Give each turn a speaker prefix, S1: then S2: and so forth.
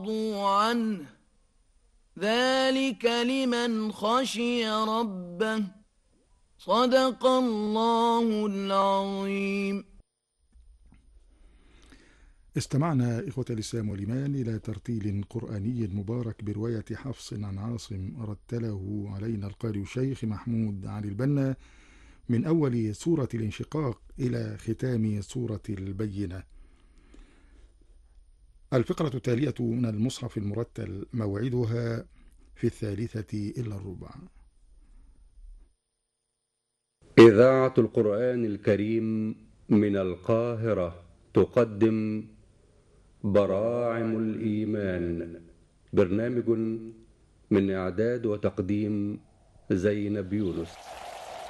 S1: ورضوا عنه ذلك لمن خشي ربه صدق الله العظيم.
S2: استمعنا إخوة الإسلام والإيمان إلى ترتيل قرآني مبارك برواية حفص عن عاصم رتله علينا القارئ الشيخ محمود علي البنا من أول سورة الانشقاق إلى ختام سورة البينة. الفقرة التالية من المصحف المرتل موعدها في 1:03.
S3: إذاعة القرآن الكريم من القاهرة تقدم براعم الإيمان، برنامج من إعداد وتقديم زينب يونس.